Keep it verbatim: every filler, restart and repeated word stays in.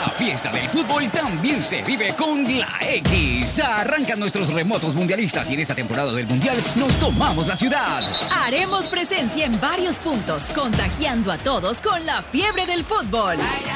La fiesta del fútbol también se vive con la X. Arrancan nuestros remotos mundialistas y en esta temporada del Mundial nos tomamos la ciudad. Haremos presencia en varios puntos, contagiando a todos con la fiebre del fútbol.